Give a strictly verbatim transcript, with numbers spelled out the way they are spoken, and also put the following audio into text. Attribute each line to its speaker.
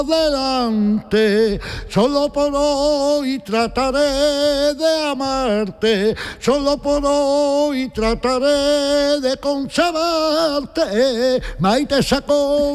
Speaker 1: adelante, solo por hoy trataré de amarte, solo por hoy trataré de conservarte, Maite sacó